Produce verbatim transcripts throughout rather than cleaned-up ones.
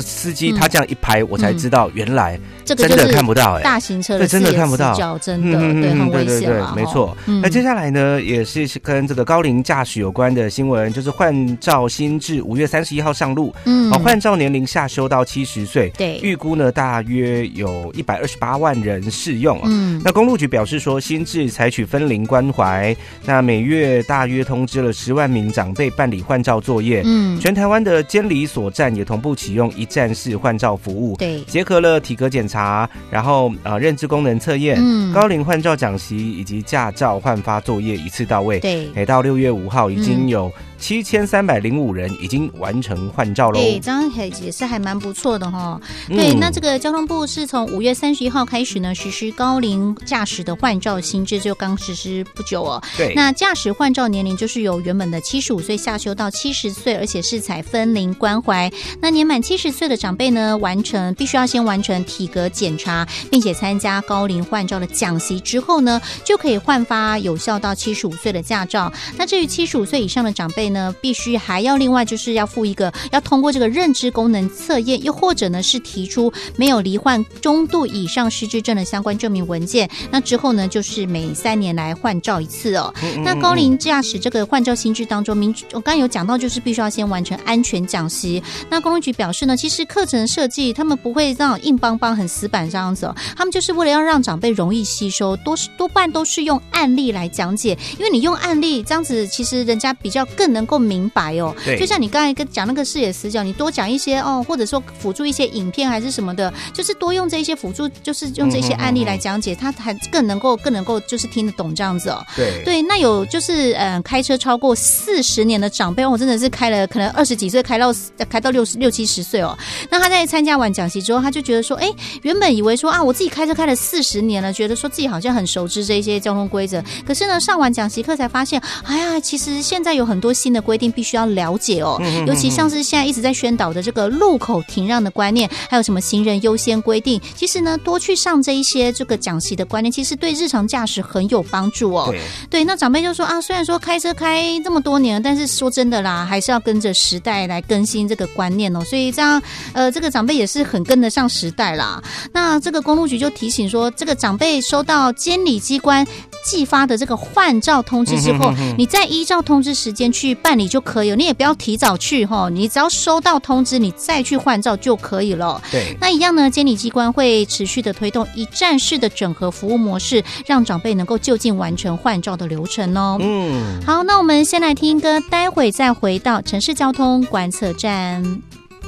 司机他这样一拍，我才知道原来这个真的看不到， 大型车的真的看不到， 真的对很危险了，没错。那接下来呢，也是跟这个高龄驾驶有关的新闻，就是换照新制五月三十一号上路，嗯，换照年龄下修到七十岁， 对， 预估呢大约有一百二十八万人适用啊。嗯，那公路局表示说，新制采取分龄关怀，那每月大约通知了十万名长辈办理换照作业，嗯，全台湾的监理所站也同步启用一站式换照服务， 对， 结合了体格检查，然后呃认知功能测验，嗯，高龄换照讲习以及驾照换发作业一次到位， 对， 每到六月五号已经有七千三百零五人已经完成换照喽， 对，这样也是还蛮不错的哈。对，嗯、那这个交通部是从五月三十一号开始呢实施高龄驾驶的换照新制，就刚实施不久哦。 对， 那驾驶换照年龄就是由原本的七十五岁下修到七十岁，而且是采分龄关怀。那年满七十岁的长辈呢，完成必须要先完成体格检查，并且参加高龄换照的讲习之后呢，就可以换发有效到七十五岁的驾照。那至于七十五岁以上的长辈呢，必须还要另外就是要附一个要通过这个认知功能测验，又或者呢是提出没有罹患中度以上失智症的相关证明文件。那之后呢，就是每三年来换照一次哦。嗯嗯嗯，那高龄驾驶这个换照新制当中，民我刚刚有讲到，就是必须要先完成安全讲习。那公路局表示呢，其实课程设计他们不会让硬邦邦很死板这样子哦，他们就是为了要让长辈容易吸收，多多半都是用案例来讲解，因为你用案例这样子，其实人家比较更能够明白哦。 对， 就像你刚才跟讲那个视野死角，你多讲一些哦，或者说辅助一些影片还是什么的，就是多用这一些辅助，就是用这些案例来讲解，他还更能够更能够就是听得懂这样子哦。 对对，那有就是嗯、呃，开车超过四十年的长辈，我、哦、真的是开了可能二十几岁开到开到六十六七十岁哦。那他在参加完讲习之后，他就觉得说，哎，原本以为说啊，我自己开车开了四十年了，觉得说自己好像很熟知这些交通规则，可是呢，上完讲习课才发现，哎呀，其实现在有很多新的规定必须要了解哦，嗯、尤其像是现在一直在宣导的这个路口停让的观念，还有什么行人优先规定，其实呢，多去上这一些这个讲习的观念，其实对日常驾驶很有帮助哦。对，对，那长辈就说啊，虽然说开车开这么多年，但是说真的啦，还是要跟着时代来更新这个观念哦。所以这样，呃，这个长辈也是很跟得上时代啦。那这个公路局就提醒说，这个长辈收到监理机关寄发的这个换照通知之后，嗯、哼哼哼你再依照通知时间去办理就可以了，你也不要提早去哈，你只要收到通知，你再去换照就可以了。 对， 那一样呢，监理机关会持续的推动一站式的整合服务模式，让长辈能够就近完成换照的流程哦。嗯，好，那我们先来听歌，待会再回到城市交通观测站。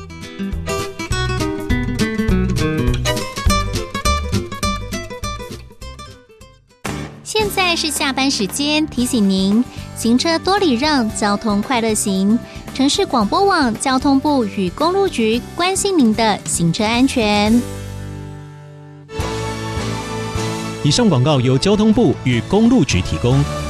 现在是下班时间，提醒您行车多礼让，交通快乐行。城市广播网交通部与公路局关心您的行车安全。 以上广告由交通部与公路局提供。